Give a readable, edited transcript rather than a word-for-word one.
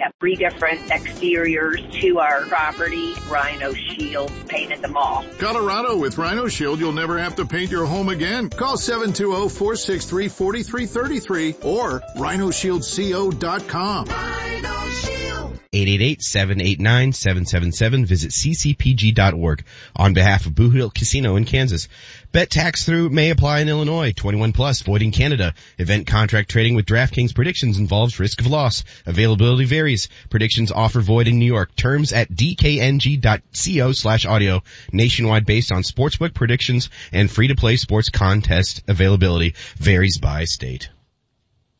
have 3 different exteriors to our property. Rhino Shield painted them all. Colorado, with Rhino Shield, you'll never have to paint your home again. Call 720-463-4333 or rhinoshieldco.com. Rhino Shield. 888-789-777. Visit ccpg.org. On behalf of Blue Hill Casino in Kansas. Bet tax through may apply in Illinois. 21 plus, void in Canada. Event contract trading with DraftKings predictions involves risk of loss. Availability varies. Predictions offer void in New York. Terms at dkng.co/audio. Nationwide based on sportsbook predictions and free-to-play sports contest availability. Varies by state.